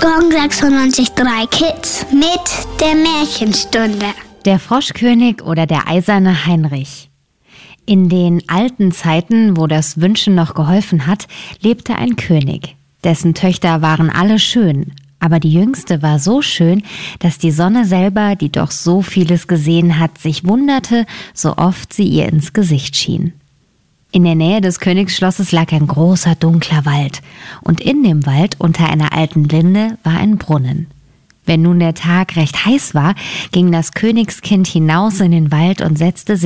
Gong 96.3 Kids mit der Märchenstunde. Der Froschkönig oder der eiserne Heinrich. In den alten Zeiten, wo das Wünschen noch geholfen hat, lebte ein König. Dessen Töchter waren alle schön, aber die jüngste war so schön, dass die Sonne selber, die doch so vieles gesehen hat, sich wunderte, so oft sie ihr ins Gesicht schien. In der Nähe des Königsschlosses lag ein großer, dunkler Wald, und in dem Wald, unter einer alten Linde, war ein Brunnen. Wenn nun der Tag recht heiß war, ging das Königskind hinaus in den Wald und setzte sich